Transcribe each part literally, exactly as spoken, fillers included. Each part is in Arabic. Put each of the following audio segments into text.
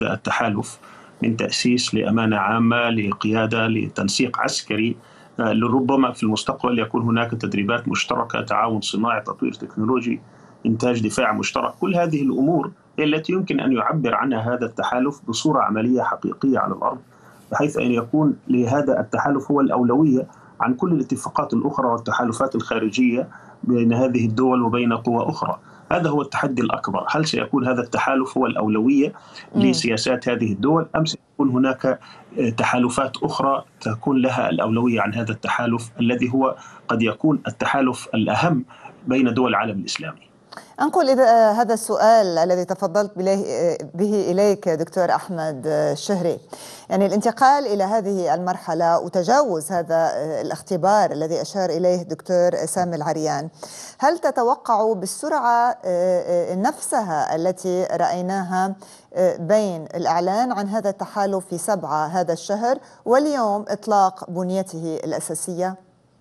التحالف من تأسيس لأمانة عامة لقيادة لتنسيق عسكري، لربما في المستقبل يكون هناك تدريبات مشتركة، تعاون صناعي، تطوير تكنولوجي، إنتاج دفاع مشترك. كل هذه الأمور هي التي يمكن أن يعبر عنها هذا التحالف بصورة عملية حقيقية على الأرض، بحيث أن يكون لهذا التحالف هو الأولوية عن كل الاتفاقات الأخرى والتحالفات الخارجية بين هذه الدول وبين قوى أخرى. هذا هو التحدي الأكبر. هل سيكون هذا التحالف هو الأولوية لسياسات هذه الدول، أم سيكون هناك تحالفات أخرى تكون لها الأولوية عن هذا التحالف الذي هو قد يكون التحالف الأهم بين دول العالم الإسلامي؟ أنقل إذا هذا السؤال الذي تفضلت به إليك دكتور أحمد الشهري، يعني الانتقال إلى هذه المرحلة وتجاوز هذا الاختبار الذي أشار إليه دكتور سامي العريان، هل تتوقع بالسرعة نفسها التي رأيناها بين الإعلان عن هذا التحالف في سبعة هذا الشهر واليوم إطلاق بنيته الأساسية؟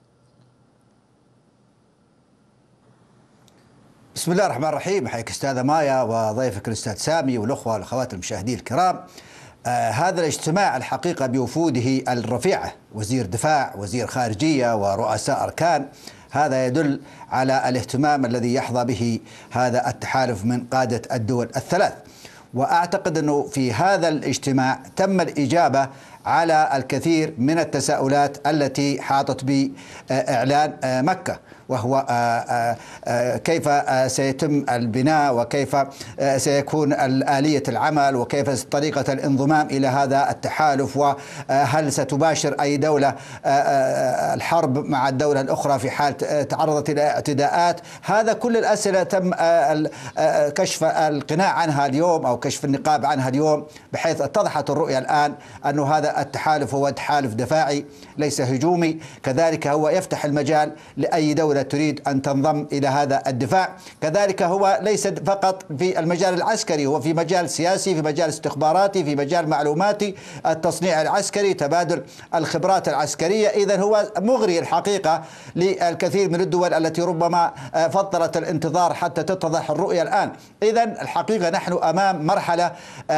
بسم الله الرحمن الرحيم. حياك أستاذة مايا وضيفك الأستاذ سامي والأخوة والأخوات المشاهدين الكرام. آه هذا الاجتماع الحقيقة بوفوده الرفيعة، وزير دفاع، وزير خارجية، ورؤساء أركان، هذا يدل على الاهتمام الذي يحظى به هذا التحالف من قادة الدول الثلاث. وأعتقد أنه في هذا الاجتماع تم الإجابة على الكثير من التساؤلات التي حاطت بإعلان مكة، وهو كيف سيتم البناء، وكيف سيكون آلية العمل، وكيف طريقة الانضمام إلى هذا التحالف، وهل ستباشر أي دولة الحرب مع الدولة الأخرى في حال تعرضت إلى اعتداءات. هذا كل الأسئلة تم كشف القناع عنها اليوم أو كشف النقاب عنها اليوم، بحيث اتضحت الرؤية الآن أن هذا التحالف هو تحالف دفاعي ليس هجومي. كذلك هو يفتح المجال لأي دولة تريد أن تنضم إلى هذا الدفاع. كذلك هو ليس فقط في المجال العسكري، هو في مجال سياسي، في مجال استخباراتي، في مجال معلوماتي، التصنيع العسكري، تبادل الخبرات العسكرية. إذن هو مغري الحقيقة للكثير من الدول التي ربما فضلت الانتظار حتى تتضح الرؤية الآن. إذن الحقيقة نحن أمام مرحلة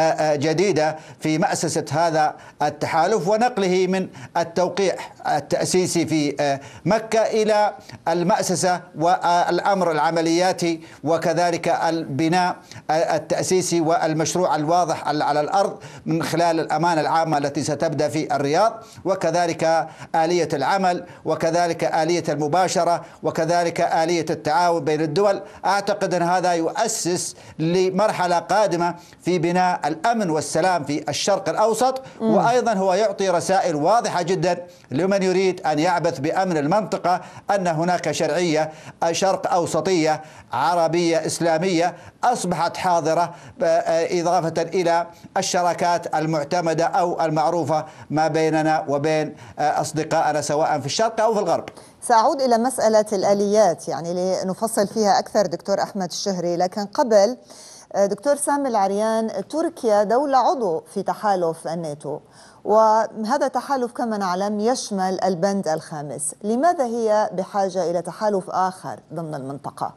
جديدة في مأسسة هذا التحالف ونقله من التوقيع التأسيسي في مكة إلى المأسسة والأمر العملياتي، وكذلك البناء التأسيسي والمشروع الواضح على الأرض من خلال الأمانة العامة التي ستبدأ في الرياض، وكذلك آلية العمل، وكذلك آلية المباشرة، وكذلك آلية التعاون بين الدول. أعتقد أن هذا يؤسس لمرحلة قادمة في بناء الأمن والسلام في الشرق الأوسط، وأيضا هو يعطي رسائل واضحة جدا لمن يريد أن يعبث بأمن المنطقة أن هناك شرعية شرق أوسطية عربية إسلامية أصبحت حاضرة، إضافة إلى الشراكات المعتمدة أو المعروفة ما بيننا وبين أصدقائنا سواء في الشرق أو في الغرب. سأعود إلى مسألة الآليات يعني لنفصل فيها أكثر دكتور أحمد الشهري، لكن قبل دكتور سامي العريان، تركيا دولة عضو في تحالف الناتو، وهذا التحالف كما نعلم يشمل البند الخامس. لماذا هي بحاجة إلى تحالف آخر ضمن المنطقة؟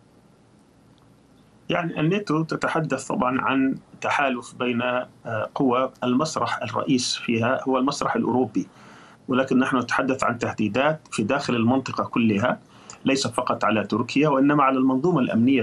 يعني الناتو تتحدث طبعا عن تحالف بين قوى، المسرح الرئيس فيها هو المسرح الأوروبي، ولكن نحن نتحدث عن تهديدات في داخل المنطقة كلها، ليس فقط على تركيا وإنما على المنظومة الأمنية